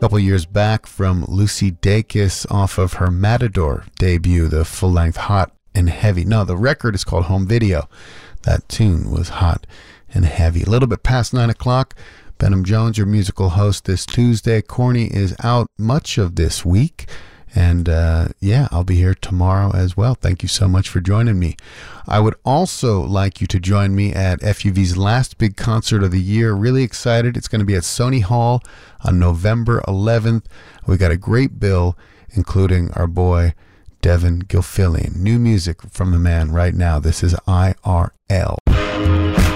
couple years back from Lucy Dacus off of her Matador debut, the full-length Hot and Heavy. No, the record is called Home Video. That tune was hot and heavy. A little bit past 9 o'clock. Benham Jones, your musical host this Tuesday. Corny is out much of this week. And I'll be here tomorrow as well. Thank you so much for joining me. I would also like you to join me at FUV's last big concert of the year. Really excited. It's going to be at Sony Hall on November 11th. We got a great bill, including our boy Devin Gilfillian. New music from the man right now. This is IRL.